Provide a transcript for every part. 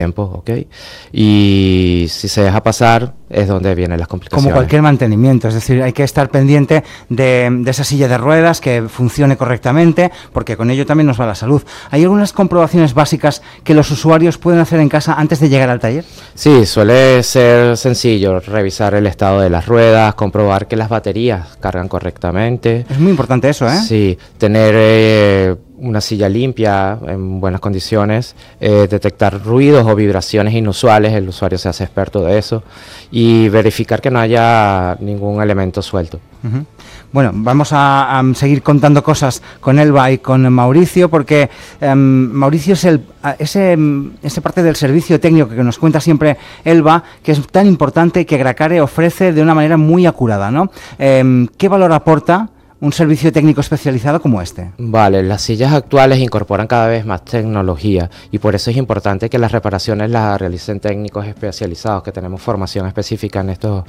tiempo, ¿ok? Y si se deja pasar es donde vienen las complicaciones. Como cualquier mantenimiento, es decir, hay que estar pendiente de esa silla de ruedas, que funcione correctamente, porque con ello también nos va la salud. ¿Hay algunas comprobaciones básicas que los usuarios pueden hacer en casa antes de llegar al taller? Sí, suele ser sencillo revisar el estado de las ruedas, comprobar que las baterías cargan correctamente. Es muy importante eso, ¿eh? Sí, tener una silla limpia, en buenas condiciones, detectar ruidos o vibraciones inusuales, el usuario se hace experto de eso, y verificar que no haya ningún elemento suelto. Uh-huh. Bueno, vamos a seguir contando cosas con Elba y con Mauricio, porque Mauricio es esa parte del servicio técnico que nos cuenta siempre Elba, que es tan importante, que Gracare ofrece de una manera muy acurada, ¿no? ¿Qué valor aporta un servicio técnico especializado como este? Vale, las sillas actuales incorporan cada vez más tecnología y por eso es importante que las reparaciones las realicen técnicos especializados, que tenemos formación específica en estos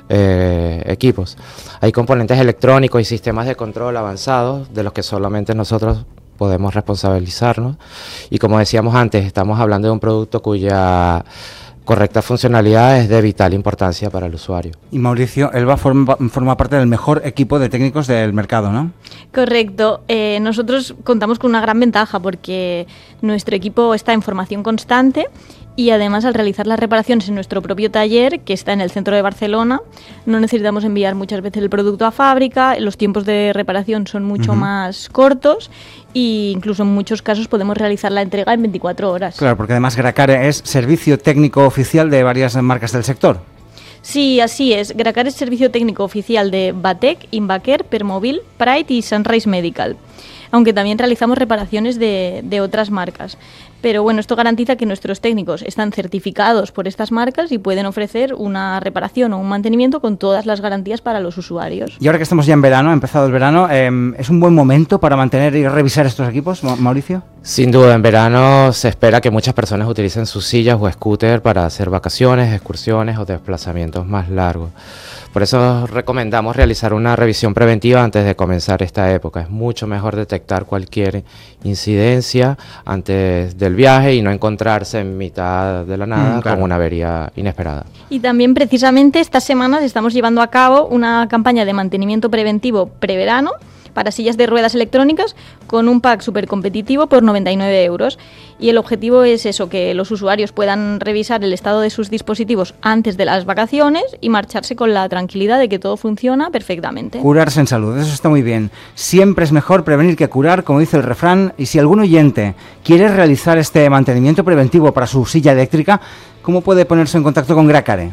equipos. Hay componentes electrónicos y sistemas de control avanzados de los que solamente nosotros podemos responsabilizarnos, y como decíamos antes, estamos hablando de un producto cuya correcta funcionalidad es de vital importancia para el usuario. Y Mauricio, Elba forma parte del mejor equipo de técnicos del mercado, ¿no? Correcto. Nosotros contamos con una gran ventaja porque nuestro equipo está en formación constante y además al realizar las reparaciones en nuestro propio taller, que está en el centro de Barcelona, no necesitamos enviar muchas veces el producto a fábrica, los tiempos de reparación son mucho más cortos e incluso en muchos casos podemos realizar la entrega en 24 horas. Claro, porque además Gracare es servicio técnico oficial de varias marcas del sector. Sí, así es. Gracare es servicio técnico oficial de Batec, Invaquer, Permobil, Pride y Sunrise Medical, aunque también realizamos reparaciones de otras marcas. Pero bueno, esto garantiza que nuestros técnicos están certificados por estas marcas y pueden ofrecer una reparación o un mantenimiento con todas las garantías para los usuarios. Y ahora que estamos ya en verano, ha empezado el verano, ¿es un buen momento para mantener y revisar estos equipos, Mauricio? Sin duda, en verano se espera que muchas personas utilicen sus sillas o scooter para hacer vacaciones, excursiones o desplazamientos más largos. Por eso recomendamos realizar una revisión preventiva antes de comenzar esta época. Es mucho mejor detectar cualquier incidencia antes del viaje y no encontrarse en mitad de la nada con una avería inesperada. Y también precisamente estas semanas estamos llevando a cabo una campaña de mantenimiento preventivo preverano para sillas de ruedas electrónicas con un pack súper competitivo por 99 €. Y el objetivo es eso, que los usuarios puedan revisar el estado de sus dispositivos antes de las vacaciones y marcharse con la tranquilidad de que todo funciona perfectamente. Curarse en salud, eso está muy bien. Siempre es mejor prevenir que curar, como dice el refrán, y si algún oyente quiere realizar este mantenimiento preventivo para su silla eléctrica, ¿cómo puede ponerse en contacto con Gracare?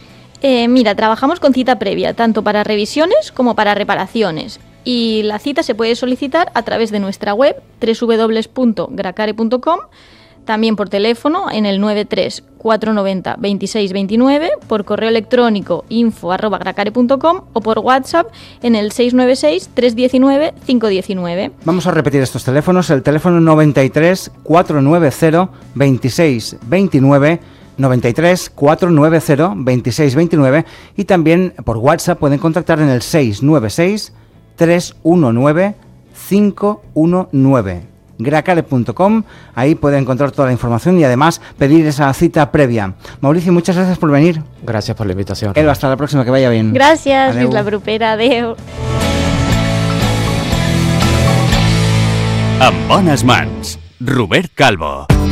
Mira, trabajamos con cita previa, tanto para revisiones como para reparaciones. Y la cita se puede solicitar a través de nuestra web www.gracare.com, también por teléfono en el 93 490 26 29, por correo electrónico info@gracare.com o por WhatsApp en el 696 319 519. Vamos a repetir estos teléfonos, el teléfono 93 490 26 29, 93 490 26 29, y también por WhatsApp pueden contactar en el 696 319 519. Gracare.com, ahí puede encontrar toda la información y además pedir esa cita previa. Mauricio, muchas gracias por venir. Gracias por la invitación. Elba, hasta la próxima, que vaya bien. Gracias, Luis la propera, adeu. Amb bones mans, Robert Calvo.